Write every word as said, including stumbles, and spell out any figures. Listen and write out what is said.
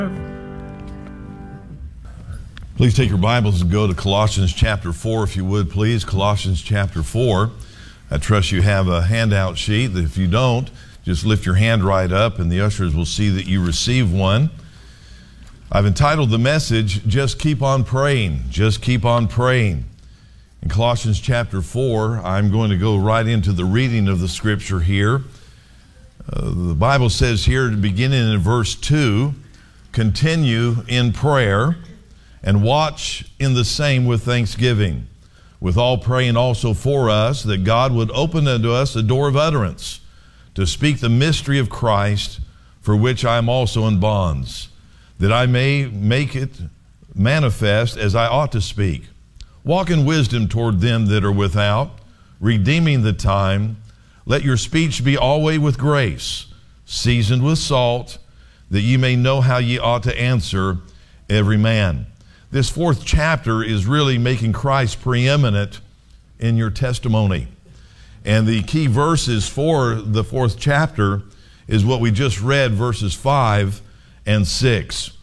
Please take your Bibles and go to Colossians chapter four, if you would, please. Colossians chapter four. I trust you have a handout sheet. If you don't, just lift your hand right up and the ushers will see that you receive one. I've entitled the message, Just Keep on Praying. Just keep on praying. In Colossians chapter four, I'm going to go right into the reading of the scripture here. Uh, the Bible says here, beginning in verse two, continue in prayer, and watch in the same with thanksgiving, with all praying also for us, that God would open unto us a door of utterance, to speak the mystery of Christ, for which I am also in bonds, that I may make it manifest as I ought to speak. Walk in wisdom toward them that are without, redeeming the time. Let your speech be always with grace, seasoned with salt, that ye may know how ye ought to answer every man. This fourth chapter is really making Christ preeminent in your testimony. And the key verses for the fourth chapter is what we just read, verses five and six.